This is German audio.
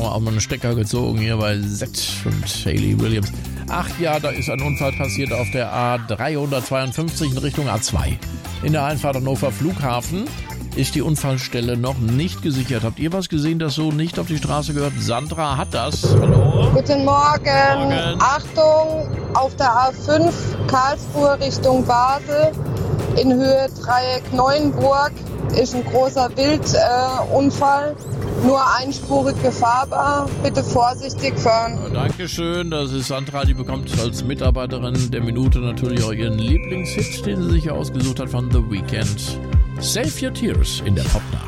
auch mal einen Stecker gezogen hier bei Zed und Hayley Williams. Ach ja, da ist ein Unfall passiert auf der A352 in Richtung A2. In der Einfahrt Hannover Flughafen ist die Unfallstelle noch nicht gesichert. Habt ihr was gesehen, das so nicht auf die Straße gehört? Sandra hat das. Hallo? Guten Morgen. Achtung, auf der A5 Karlsruhe Richtung Basel in Höhe Dreieck Neuenburg ist ein großer Wildunfall. Nur einspurig befahrbar. Bitte vorsichtig fahren. Dankeschön, das ist Sandra, die bekommt als Mitarbeiterin der Minute natürlich auch ihren Lieblingshit, den sie sich ausgesucht hat von The Weeknd. Save Your Tears in der Popnacht.